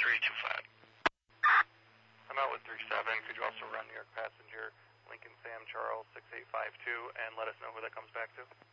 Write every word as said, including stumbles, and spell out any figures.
three two five. I'm out with three seven. Could you also run New York passenger Lincoln Sam Charles six eight five two and let us know who that comes back to?